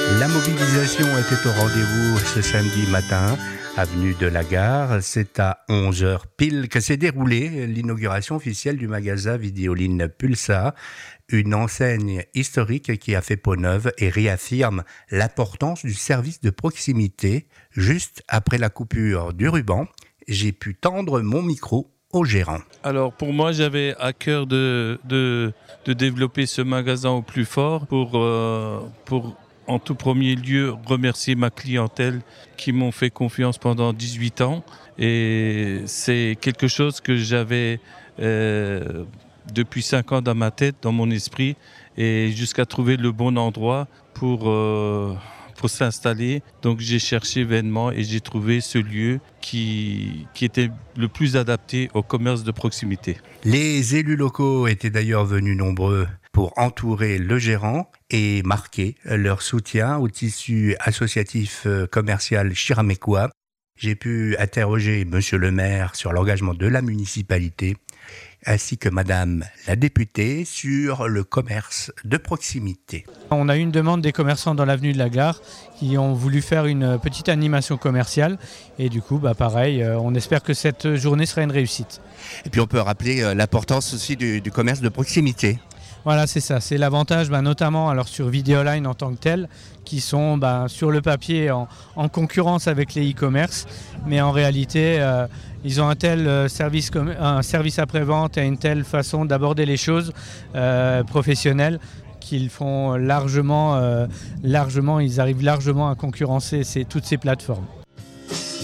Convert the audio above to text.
La mobilisation était au rendez-vous ce samedi matin, avenue de la Gare. C'est à 11h pile que s'est déroulée l'inauguration officielle du magasin Vidéoline Pulsar, une enseigne historique qui a fait peau neuve et réaffirme l'importance du service de proximité. Juste après la coupure du ruban, j'ai pu tendre mon micro au gérant. Alors pour moi, j'avais à cœur de développer ce magasin au plus fort pour en tout premier lieu remercier ma clientèle qui m'ont fait confiance pendant 18 ans. Et c'est quelque chose que j'avais depuis 5 ans dans ma tête, dans mon esprit, et jusqu'à trouver le bon endroit pour s'installer. Donc j'ai cherché vainement et j'ai trouvé ce lieu qui était le plus adapté au commerce de proximité. Les élus locaux étaient d'ailleurs venus nombreux pour entourer le gérant et marquer leur soutien au tissu associatif commercial chiramécois. J'ai pu interroger monsieur le maire sur l'engagement de la municipalité ainsi que madame la députée sur le commerce de proximité. On a eu une demande des commerçants dans l'avenue de la Gare qui ont voulu faire une petite animation commerciale et du coup, pareil, on espère que cette journée sera une réussite. Et puis on peut rappeler l'importance aussi du commerce de proximité. Voilà, c'est ça. C'est l'avantage, notamment alors sur Vidéoline en tant que tel, qui sont sur le papier en concurrence avec les e-commerce, mais en réalité, ils ont un tel service après-vente et une telle façon d'aborder les choses professionnelles qu'ils font ils arrivent largement à concurrencer toutes ces plateformes.